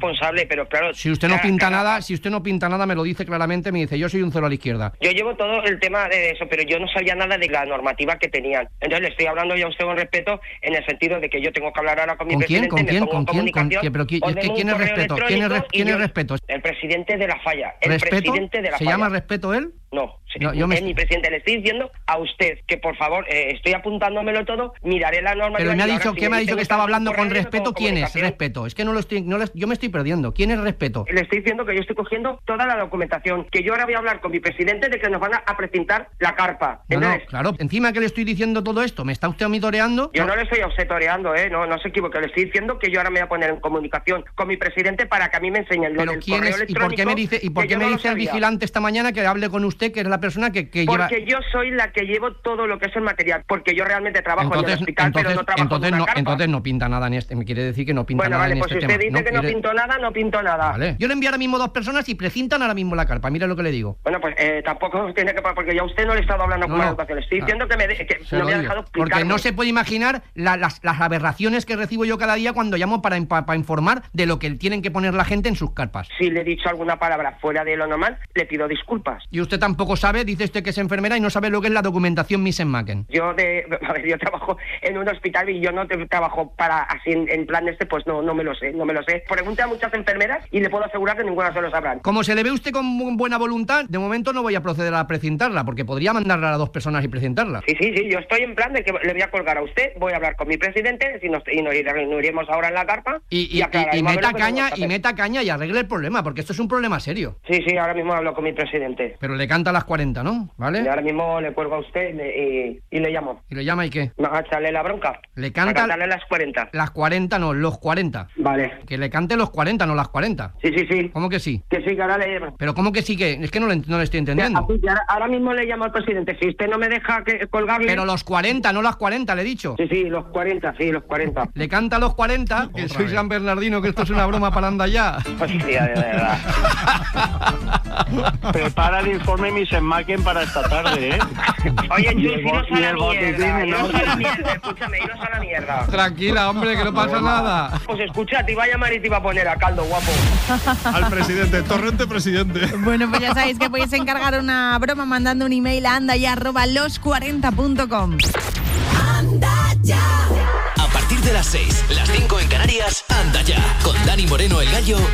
responsable, pero claro... Si usted no pinta nada, me lo dice claramente, me dice, yo soy un cero a la izquierda. Yo llevo todo el tema de eso, pero yo no sabía nada de la normativa que tenían. Entonces le estoy hablando ya a usted con respeto, en el sentido de que yo tengo que hablar ahora con mi presidente. ¿Con quién? ¿Quién es respeto? ¿Quién es respeto? El presidente de la falla. ¿Se llama respeto él? No, es mi presidente. Le estoy diciendo a usted que, por favor, estoy apuntándomelo todo, miraré la norma. Pero me ha dicho que estaba hablando con respeto. ¿Quién es respeto? Es que yo me estoy perdiendo. ¿Quién es respeto? Le estoy diciendo que yo estoy cogiendo toda la documentación, que yo ahora voy a hablar con mi presidente de que nos van a precintar la carpa. No, claro. Encima que le estoy diciendo todo esto, ¿me está usted a mí toreando? Yo no le estoy a usted toreando, no se equivoque. Le estoy diciendo que yo ahora me voy a poner en comunicación con mi presidente para que a mí me enseñen lo del correo electrónico. ¿Y por qué me dice el vigilante esta mañana que hable con usted, que es la persona que lleva... Porque yo soy la que llevo todo lo que es el material, porque yo realmente trabajo en el hospital, pero no trabajo en una carpa. Entonces no pinta nada en este, me quiere decir que no pinta nada en este tema. Bueno, vale, pues si usted dice que no pinto nada, no pinto nada. Vale. Yo le envío ahora mismo 2 personas y precintan ahora mismo la carpa, mire lo que le digo. Bueno, pues tampoco tiene que... Porque yo a usted no le he estado hablando con la educación, le estoy diciendo que no me ha dejado explicarme. Porque no se puede imaginar las aberraciones que recibo yo cada día cuando llamo para informar de lo que tienen que poner la gente en sus carpas. Si le he dicho alguna palabra fuera de lo normal, le pido disculpas. Y usted tampoco sabe, dice usted que es enfermera y no sabe lo que es la documentación Misen-Macken. Yo trabajo en un hospital y yo no trabajo para así en plan pues no me lo sé. Pregunte a muchas enfermeras y le puedo asegurar que ninguna se lo sabrán. Como se le ve usted con buena voluntad, de momento no voy a proceder a precintarla, porque podría mandarla a 2 personas y precintarla. Sí, yo estoy en plan de que le voy a colgar a usted, voy a hablar con mi presidente y nos reuniremos ahora en la carpa y meta caña y arregle el problema, porque esto es un problema serio. Sí, ahora mismo hablo con mi presidente. Pero le canta a las 40, ¿no? ¿Vale? Y ahora mismo le cuelgo a usted y le llamo. ¿Y le llama y qué? A echarle la bronca. Le canta... A cantarle las 40. Las 40 no, los 40. Vale. Que le cante los 40, no las 40. Sí. ¿Cómo que sí? Que sí, que ahora le llamo. ¿Pero cómo que sí que? Es que no le estoy entendiendo. Ahora mismo le llamo al presidente. Si usted no me deja colgarle... Pero los 40, no las 40, le he dicho. Sí, los 40. Le canta los 40, que soy San Bernardino, que esto es una broma para andar ya. Hostia, de verdad. Prepara el informe Misen-Macken para esta tarde, ¿eh? Oye, Chuy, iros a la mierda. Escúchame, iros a la mierda. Tranquila, hombre, que no pasa nada. Pues escucha, te iba a llamar y te iba a poner a caldo, guapo. Al presidente, Torrente presidente. Bueno, pues ya sabéis que podéis encargar una broma mandando un email a andaya@los40.com. Anda ya. A partir de las 6, las 5 en Canarias, Anda ya. Con Dani Moreno, el Gallo